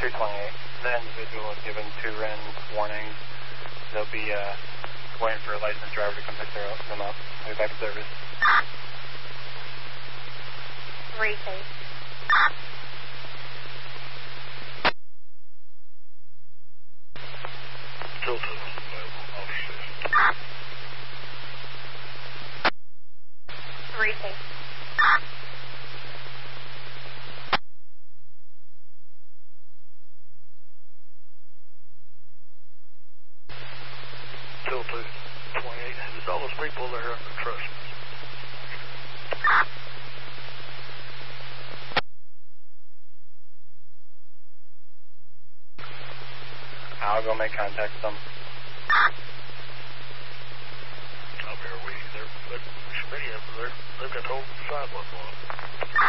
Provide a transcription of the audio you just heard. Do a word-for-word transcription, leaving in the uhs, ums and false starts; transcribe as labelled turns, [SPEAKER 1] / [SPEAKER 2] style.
[SPEAKER 1] three twenty-eight. That individual was given two R I N warnings. They'll be uh, waiting for a licensed driver to come pick their, them up. They'll be back to service.
[SPEAKER 2] Three, please.
[SPEAKER 3] Still two. Officers.
[SPEAKER 2] Three, please.
[SPEAKER 3] Still two. twenty-eight. There's all those people there under trust.
[SPEAKER 1] I'll go make contact with them.
[SPEAKER 3] Up here, we, they're, they're, many of them, they're, they've got the whole sidewalk on.